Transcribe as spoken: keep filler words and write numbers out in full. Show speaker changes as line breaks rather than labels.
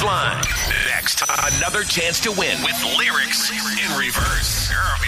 Line. Next, another chance to win with lyrics in reverse.